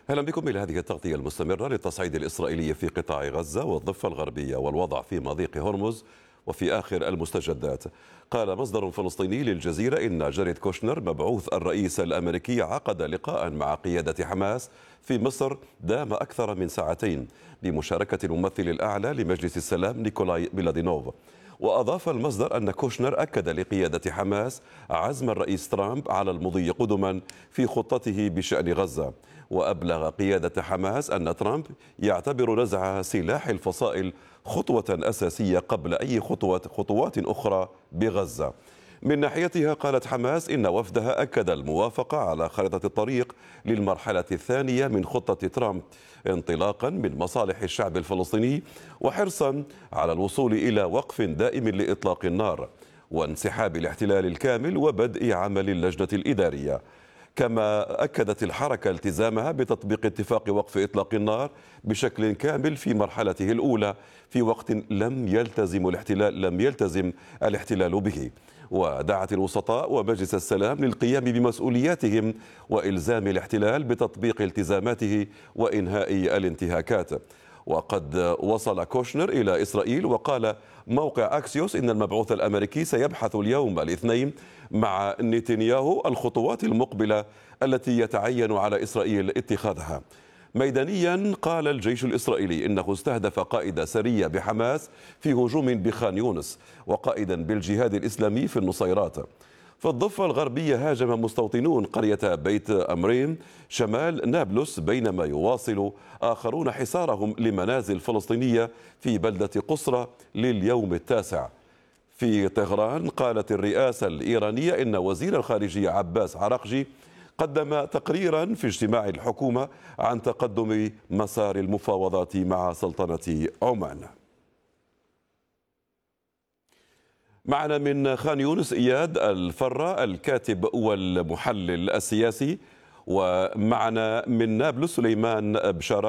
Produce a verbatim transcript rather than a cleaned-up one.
أهلا بكم إلى هذه التغطية المستمرة للتصعيد الإسرائيلي في قطاع غزة والضفة الغربية والوضع في مضيق هرمز. وفي آخر المستجدات، قال مصدر فلسطيني للجزيرة إن جاريد كوشنر مبعوث الرئيس الأمريكي عقد لقاء مع قيادة حماس في مصر دام أكثر من ساعتين بمشاركة الممثل الأعلى لمجلس السلام نيكولاي ميلادينوف. وأضاف المصدر أن كوشنر أكد لقيادة حماس عزم الرئيس ترامب على المضي قدما في خطته بشأن غزة. وأبلغ قيادة حماس أن ترامب يعتبر نزع سلاح الفصائل خطوة أساسية قبل أي خطوة خطوات أخرى بغزة. من ناحيتها قالت حماس إن وفدها أكد الموافقة على خارطة الطريق للمرحلة الثانية من خطة ترامب انطلاقا من مصالح الشعب الفلسطيني وحرصا على الوصول إلى وقف دائم لإطلاق النار وانسحاب الاحتلال الكامل وبدء عمل اللجنة الإدارية. كما أكدت الحركة التزامها بتطبيق اتفاق وقف إطلاق النار بشكل كامل في مرحلته الأولى في وقت لم يلتزم الاحتلال لم يلتزم الاحتلال به. ودعت الوسطاء ومجلس السلام للقيام بمسؤولياتهم وإلزام الاحتلال بتطبيق التزاماته وإنهاء الانتهاكات. وقد وصل كوشنر إلى إسرائيل، وقال موقع أكسيوس إن المبعوث الأمريكي سيبحث اليوم الاثنين مع نتنياهو الخطوات المقبلة التي يتعين على إسرائيل اتخاذها. ميدانيا، قال الجيش الإسرائيلي إنه استهدف قائد سرية بحماس في هجوم بخان يونس وقائدا بالجهاد الإسلامي في النصيرات. في الضفة الغربية هاجم مستوطنون قرية بيت أمرين شمال نابلس، بينما يواصل آخرون حصارهم لمنازل فلسطينية في بلدة قصرى لليوم التاسع. في طهران، قالت الرئاسة الإيرانية إن وزير الخارجية عباس عراقجي قدم تقريرا في اجتماع الحكومة عن تقدم مسار المفاوضات مع سلطنة عمان. معنا من خان يونس إياد الفرة الكاتب والمحلل السياسي، ومعنا من نابلس سليمان بشارة